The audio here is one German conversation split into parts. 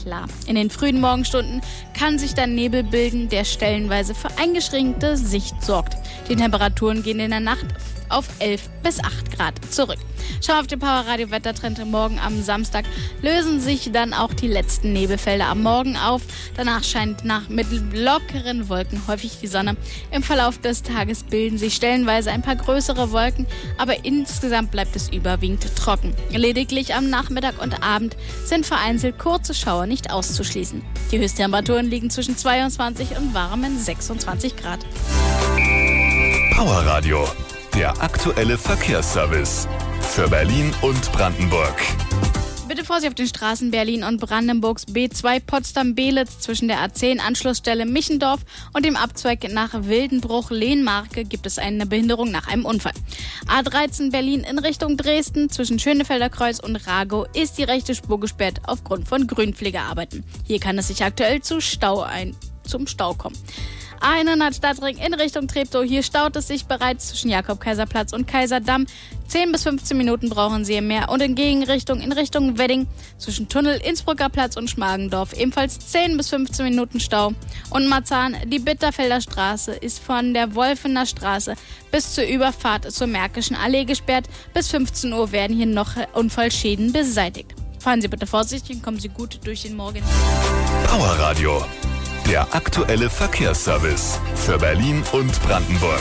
klar. In den frühen Morgenstunden kann sich dann Nebel bilden, der stellenweise für eingeschränkte Sicht sorgt. Die Temperaturen gehen in der Nacht auf 11 bis 8 Grad zurück. Schau auf den Powerradio-Wettertrend. Morgen am Samstag lösen sich dann auch die letzten Nebelfelder am Morgen auf. Danach scheint mit lockeren Wolken häufig die Sonne. Im Verlauf des Tages bilden sich stellenweise ein paar größere Wolken, aber insgesamt bleibt es überwiegend trocken. Lediglich am Nachmittag und Abend sind vereinzelt kurze Schauer nicht auszuschließen. Die Höchsttemperaturen liegen zwischen 22 und warmen 26 Grad. Powerradio, der aktuelle Verkehrsservice für Berlin und Brandenburg. Bitte Vorsicht auf den Straßen Berlin und Brandenburgs B2 Potsdam-Belitz zwischen der A10 Anschlussstelle Michendorf und dem Abzweig nach Wildenbruch-Lehnmarke gibt es eine Behinderung nach einem Unfall. A13 Berlin in Richtung Dresden zwischen Schönefelder Kreuz und Ragow ist die rechte Spur gesperrt aufgrund von Grünpflegearbeiten. Hier kann es sich aktuell zum Stau kommen. A100 Stadtring in Richtung Treptow. Hier staut es sich bereits zwischen Jakob-Kaiser-Platz und Kaiserdamm. 10 bis 15 Minuten brauchen Sie mehr. Und in Gegenrichtung in Richtung Wedding zwischen Tunnel, Innsbrucker Platz und Schmargendorf ebenfalls 10 bis 15 Minuten Stau. Und Marzahn, die Bitterfelder Straße ist von der Wolfener Straße bis zur Überfahrt zur Märkischen Allee gesperrt. Bis 15 Uhr werden hier noch Unfallschäden beseitigt. Fahren Sie bitte vorsichtig und kommen Sie gut durch den Morgen. Powerradio, der aktuelle Verkehrsservice für Berlin und Brandenburg.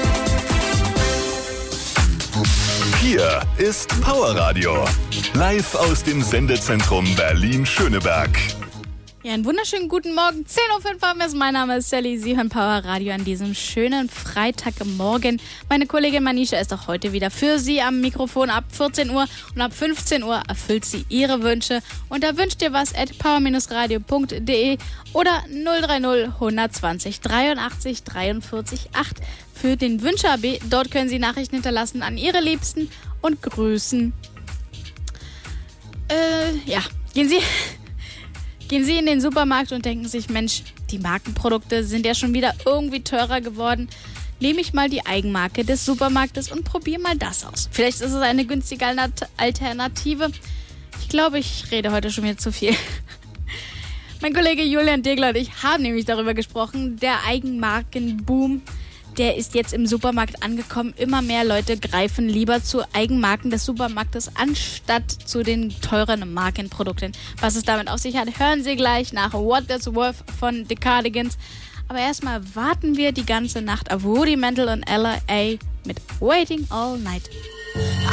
Hier ist Powerradio, live aus dem Sendezentrum Berlin-Schöneberg. Ja, einen wunderschönen guten Morgen. 10.05 Uhr haben wir es. Mein Name ist Sally. Sie hören Powerradio an diesem schönen Freitagmorgen. Meine Kollegin Manisha ist auch heute wieder für Sie am Mikrofon ab 14 Uhr. Und ab 15 Uhr erfüllt sie Ihre Wünsche. Und da wünscht ihr was at power-radio.de oder 030 120 83 43 8 für den Wünsche-AB. Dort können Sie Nachrichten hinterlassen an Ihre Liebsten und grüßen. Gehen Sie in den Supermarkt und denken sich, Mensch, die Markenprodukte sind ja schon wieder irgendwie teurer geworden. Nehme ich mal die Eigenmarke des Supermarktes und probiere mal das aus. Vielleicht ist es eine günstige Alternative. Ich glaube, ich rede heute schon wieder zu viel. Mein Kollege Julian Degler und ich haben nämlich darüber gesprochen, der Eigenmarkenboom. Der ist jetzt im Supermarkt angekommen. Immer mehr Leute greifen lieber zu Eigenmarken des Supermarktes anstatt zu den teuren Markenprodukten. Was es damit auf sich hat, hören Sie gleich nach What That's Worth von The Cardigans. Aber erstmal warten wir die ganze Nacht auf Rudimental und L.A. mit Waiting All Night.